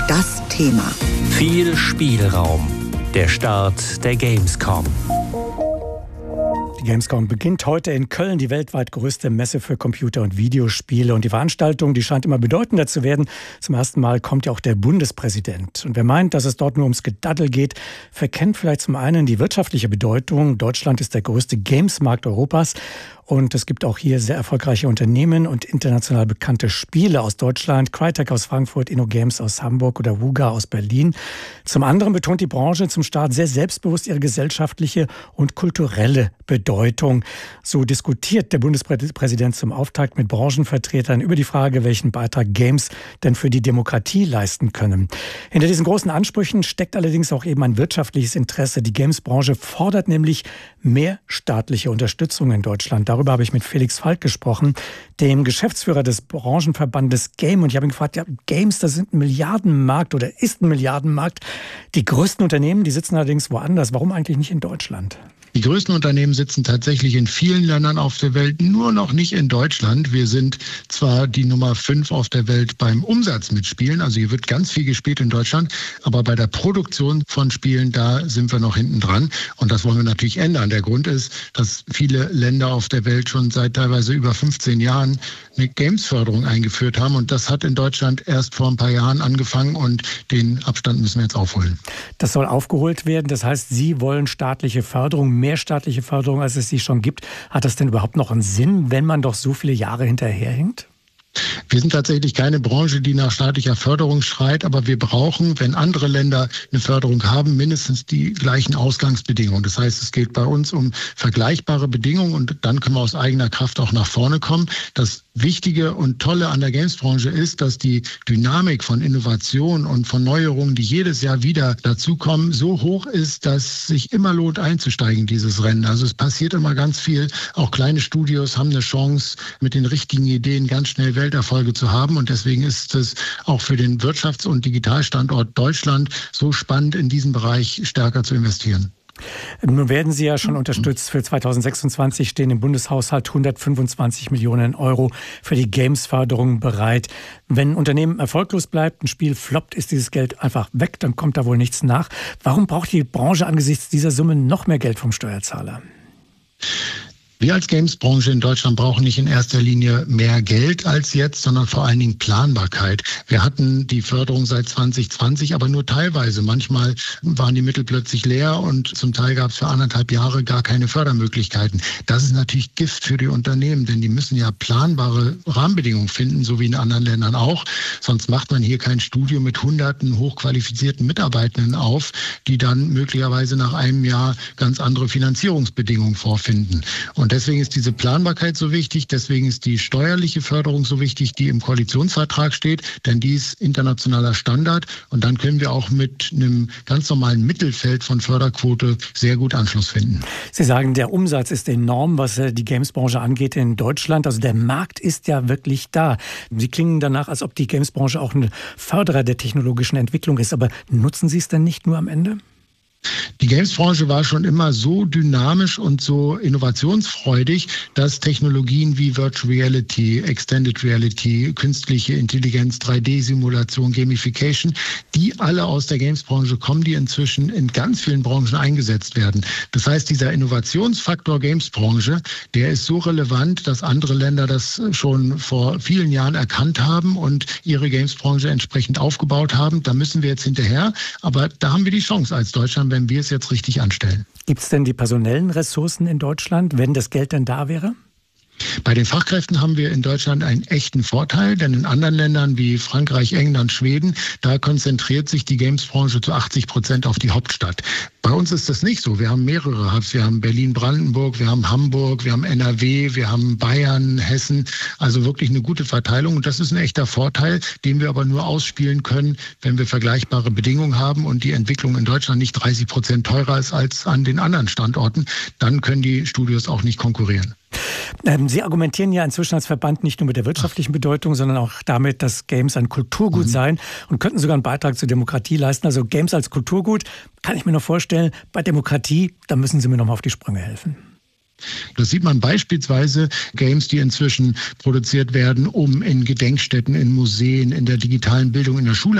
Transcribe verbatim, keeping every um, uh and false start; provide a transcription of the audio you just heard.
das Thema. Viel Spielraum. Der Start der Gamescom. Die Gamescom beginnt heute in Köln, die weltweit größte Messe für Computer- und Videospiele. Und die Veranstaltung, die scheint immer bedeutender zu werden. Zum ersten Mal kommt ja auch der Bundespräsident. Und wer meint, dass es dort nur ums Gedaddel geht, verkennt vielleicht zum einen die wirtschaftliche Bedeutung. Deutschland ist der größte Gamesmarkt Europas. Und es gibt auch hier sehr erfolgreiche Unternehmen und international bekannte Spiele aus Deutschland. Crytek aus Frankfurt, InnoGames aus Hamburg oder Wuga aus Berlin. Zum anderen betont die Branche zum Start sehr selbstbewusst ihre gesellschaftliche und kulturelle Bedeutung. So diskutiert der Bundespräsident zum Auftakt mit Branchenvertretern über die Frage, welchen Beitrag Games denn für die Demokratie leisten können. Hinter diesen großen Ansprüchen steckt allerdings auch eben ein wirtschaftliches Interesse. Die Gamesbranche fordert nämlich mehr staatliche Unterstützung in Deutschland. Darüber habe ich mit Felix Falk gesprochen, dem Geschäftsführer des Branchenverbandes Game. Und ich habe ihn gefragt, ja, Games, das sind ein Milliardenmarkt oder ist ein Milliardenmarkt. Die größten Unternehmen, die sitzen allerdings woanders. Warum eigentlich nicht in Deutschland? Die größten Unternehmen sitzen tatsächlich in vielen Ländern auf der Welt, nur noch nicht in Deutschland. Wir sind zwar die Nummer fünf auf der Welt beim Umsatz mit Spielen, also hier wird ganz viel gespielt in Deutschland, aber bei der Produktion von Spielen, da sind wir noch hinten dran. Und das wollen wir natürlich ändern. Der Grund ist, dass viele Länder auf der Welt schon seit teilweise über fünfzehn Jahren eine Games-Förderung eingeführt haben. Und das hat in Deutschland erst vor ein paar Jahren angefangen und den Abstand müssen wir jetzt aufholen. Das soll aufgeholt werden. Das heißt, Sie wollen staatliche Förderung, mehr staatliche Förderung, als es sie schon gibt. Hat das denn überhaupt noch einen Sinn, wenn man doch so viele Jahre hinterherhinkt? Wir sind tatsächlich keine Branche, die nach staatlicher Förderung schreit, aber wir brauchen, wenn andere Länder eine Förderung haben, mindestens die gleichen Ausgangsbedingungen. Das heißt, es geht bei uns um vergleichbare Bedingungen und dann können wir aus eigener Kraft auch nach vorne kommen. Das Wichtige und Tolle an der Gamesbranche ist, dass die Dynamik von Innovation und von Neuerungen, die jedes Jahr wieder dazukommen, so hoch ist, dass sich immer lohnt einzusteigen in dieses Rennen. Also es passiert immer ganz viel. Auch kleine Studios haben eine Chance, mit den richtigen Ideen ganz schnell Welterfolge zu haben. Und deswegen ist es auch für den Wirtschafts- und Digitalstandort Deutschland so spannend, in diesen Bereich stärker zu investieren. Nun werden Sie ja schon unterstützt. Für zweitausendsechsundzwanzig stehen im Bundeshaushalt hundertfünfundzwanzig Millionen Euro für die Games-Förderung bereit. Wenn ein Unternehmen erfolglos bleibt, ein Spiel floppt, ist dieses Geld einfach weg, dann kommt da wohl nichts nach. Warum braucht die Branche angesichts dieser Summe noch mehr Geld vom Steuerzahler? Wir als Gamesbranche in Deutschland brauchen nicht in erster Linie mehr Geld als jetzt, sondern vor allen Dingen Planbarkeit. Wir hatten die Förderung seit zwanzig zwanzig, aber nur teilweise. Manchmal waren die Mittel plötzlich leer und zum Teil gab es für anderthalb Jahre gar keine Fördermöglichkeiten. Das ist natürlich Gift für die Unternehmen, denn die müssen ja planbare Rahmenbedingungen finden, so wie in anderen Ländern auch. Sonst macht man hier kein Studio mit hunderten hochqualifizierten Mitarbeitenden auf, die dann möglicherweise nach einem Jahr ganz andere Finanzierungsbedingungen vorfinden. Und Und deswegen ist diese Planbarkeit so wichtig, deswegen ist die steuerliche Förderung so wichtig, die im Koalitionsvertrag steht, denn die ist internationaler Standard und dann können wir auch mit einem ganz normalen Mittelfeld von Förderquote sehr gut Anschluss finden. Sie sagen, der Umsatz ist enorm, was die Gamesbranche angeht in Deutschland. Also der Markt ist ja wirklich da. Sie klingen danach, als ob die Gamesbranche auch ein Förderer der technologischen Entwicklung ist. Aber nutzen Sie es denn nicht nur am Ende? Die Gamesbranche war schon immer so dynamisch und so innovationsfreudig, dass Technologien wie Virtual Reality, Extended Reality, künstliche Intelligenz, drei D-Simulation, Gamification, die alle aus der Gamesbranche kommen, die inzwischen in ganz vielen Branchen eingesetzt werden. Das heißt, dieser Innovationsfaktor Gamesbranche, der ist so relevant, dass andere Länder das schon vor vielen Jahren erkannt haben und ihre Gamesbranche entsprechend aufgebaut haben. Da müssen wir jetzt hinterher, aber da haben wir die Chance als Deutschland, wenn wir es jetzt richtig anstellen. Gibt es denn die personellen Ressourcen in Deutschland, wenn das Geld denn da wäre? Bei den Fachkräften haben wir in Deutschland einen echten Vorteil, denn in anderen Ländern wie Frankreich, England, Schweden, da konzentriert sich die Gamesbranche zu achtzig Prozent auf die Hauptstadt. Bei uns ist das nicht so. Wir haben mehrere Hubs. Wir haben Berlin-Brandenburg, wir haben Hamburg, wir haben N R W, wir haben Bayern, Hessen. Also wirklich eine gute Verteilung. Und das ist ein echter Vorteil, den wir aber nur ausspielen können, wenn wir vergleichbare Bedingungen haben und die Entwicklung in Deutschland nicht dreißig Prozent teurer ist als an den anderen Standorten. Dann können die Studios auch nicht konkurrieren. Sie argumentieren ja inzwischen als Verband nicht nur mit der wirtschaftlichen Bedeutung, sondern auch damit, dass Games ein Kulturgut mhm. seien und könnten sogar einen Beitrag zur Demokratie leisten. Also Games als Kulturgut, kann ich mir noch vorstellen. Bei Demokratie, da müssen Sie mir noch mal auf die Sprünge helfen. Das sieht man beispielsweise Games, die inzwischen produziert werden, um in Gedenkstätten, in Museen, in der digitalen Bildung in der Schule